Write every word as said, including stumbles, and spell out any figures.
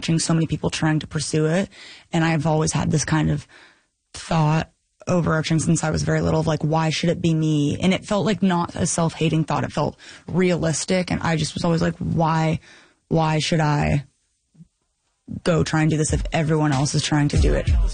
watching so many people trying to pursue it. And I've always had this kind of thought overarching since I was very little of like, why should it be me? And it felt like not a self-hating thought. It felt realistic. And I just was always like, why, why should I go try and do this if everyone else is trying to do it?